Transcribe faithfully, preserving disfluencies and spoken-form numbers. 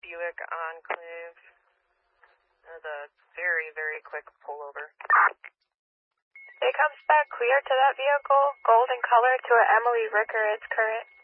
Buick Enclave. There's a very, very quick pullover. It comes back clear to that vehicle, gold in color to an Emily Ricker, it's current.